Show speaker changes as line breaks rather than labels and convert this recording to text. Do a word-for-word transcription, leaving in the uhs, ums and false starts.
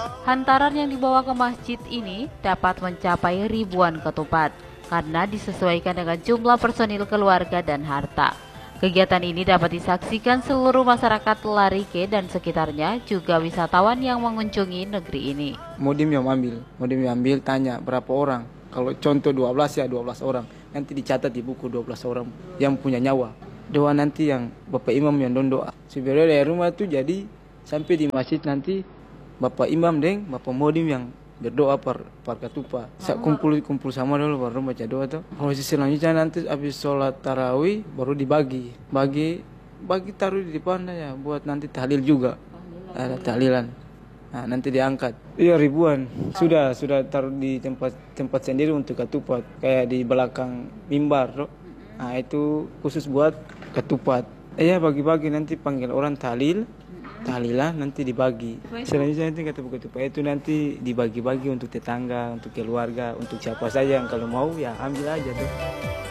Hantaran yang dibawa ke masjid ini dapat mencapai ribuan ketupat karena disesuaikan dengan jumlah personil keluarga dan harta. Kegiatan ini dapat disaksikan seluruh masyarakat Larike dan sekitarnya, juga wisatawan yang mengunjungi negeri ini.
Modim yang ambil, modim yang ambil tanya berapa orang. Kalau contoh dua belas ya dua belas orang. Nanti dicatat di buku dua belas orang yang punya nyawa. Doa nanti yang Bapak Imam yang don doa. Sebenarnya dari rumah itu jadi sampai di masjid nanti Bapak Imam deng Bapak Modim yang berdoa par par ketupat. Saya kumpul kumpul sama dulu baru baca doa tuh. Proses selanjutnya nanti habis sholat tarawih baru dibagi, bagi bagi taruh di depan ya buat nanti tahlil juga. Ada tahlilan. Nah, nanti diangkat. Iya ribuan. Sudah sudah taruh di tempat tempat sendiri untuk ketupat kayak di belakang mimbar tuh. Nah, itu khusus buat ketupat. Iya bagi-bagi nanti panggil orang tahlil. Tahlilan nanti dibagi. Selanjutnya nanti ketupat-ketupat itu nanti dibagi-bagi untuk tetangga, untuk keluarga, untuk siapa saja yang kalau mau ya ambil aja tuh.